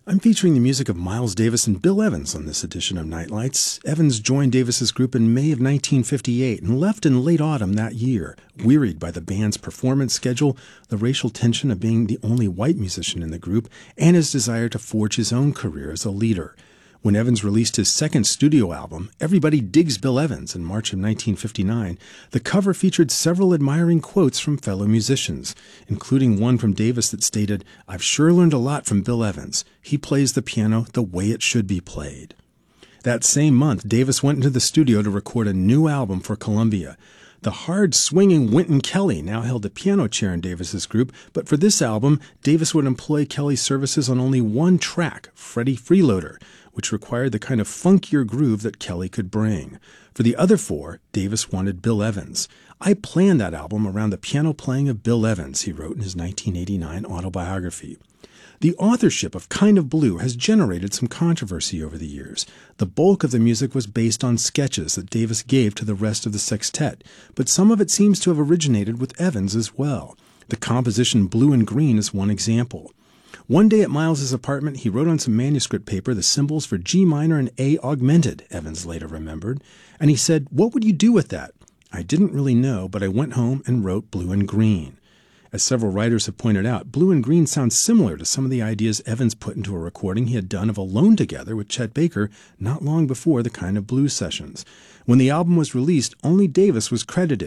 I'm featuring the music of Miles Davis and Bill Evans on this edition of Nightlights. Evans joined Davis's group in May of 1958 and left in late autumn that year, wearied by the band's performance schedule, the racial tension of being the only white musician in the group, and his desire to forge his own career as a leader. When Evans released his second studio album, Everybody Digs Bill Evans, in March of 1959, the cover featured several admiring quotes from fellow musicians, including one from Davis that stated, "I've sure learned a lot from Bill Evans. He plays the piano the way it should be played." That same month, Davis went into the studio to record a new album for Columbia. The hard-swinging Wynton Kelly now held the piano chair in Davis's group, but for this album, Davis would employ Kelly's services on only one track, Freddie Freeloader, which required the kind of funkier groove that Kelly could bring. For the other four, Davis wanted Bill Evans. "I planned that album around the piano playing of Bill Evans," he wrote in his 1989 autobiography. The authorship of Kind of Blue has generated some controversy over the years. The bulk of the music was based on sketches that Davis gave to the rest of the sextet, but some of it seems to have originated with Evans as well. The composition Blue and Green is one example. One day at Miles's apartment, he wrote on some manuscript paper the symbols for G minor and A augmented, Evans later remembered, and he said, "What would you do with that?" "I didn't really know, but I went home and wrote Blue and Green." As several writers have pointed out, Blue and Green sounds similar to some of the ideas Evans put into a recording he had done of Alone Together with Chet Baker not long before the Kind of Blue sessions. When the album was released, only Davis was credited